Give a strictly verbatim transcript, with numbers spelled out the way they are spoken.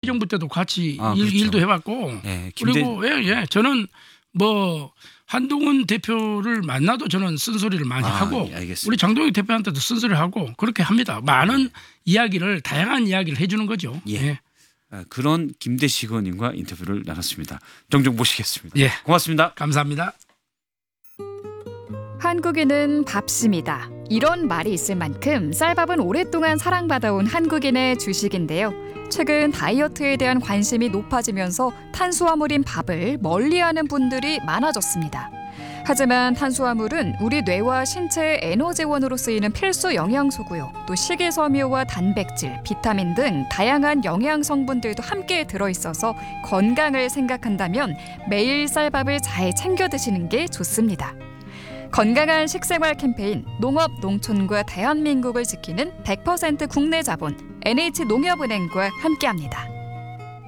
정부 때도 같이 아, 일, 그렇죠. 일도 해봤고 예, 김대... 그리고 예, 예, 저는 뭐 한동훈 대표를 만나도 저는 쓴소리를 많이 아, 하고 예, 알겠습니다. 우리 장동혁 대표한테도 쓴소리를 하고 그렇게 합니다. 많은 예. 이야기를 다양한 이야기를 해주는 거죠. 예. 예. 아, 그런 김대식 의원님과 인터뷰를 나눴습니다. 종종 모시겠습니다. 예. 고맙습니다. 감사합니다. 한국인은 밥심이다. 이런 말이 있을 만큼 쌀밥은 오랫동안 사랑받아온 한국인의 주식인데요. 최근 다이어트에 대한 관심이 높아지면서 탄수화물인 밥을 멀리하는 분들이 많아졌습니다. 하지만 탄수화물은 우리 뇌와 신체의 에너지원으로 쓰이는 필수 영양소고요. 또 식이섬유와 단백질, 비타민 등 다양한 영양 성분들도 함께 들어있어서 건강을 생각한다면 매일 쌀밥을 잘 챙겨 드시는 게 좋습니다. 건강한 식생활 캠페인 농업, 농촌과 대한민국을 지키는 백 퍼센트 국내 자본 엔에이치농협은행과 함께합니다.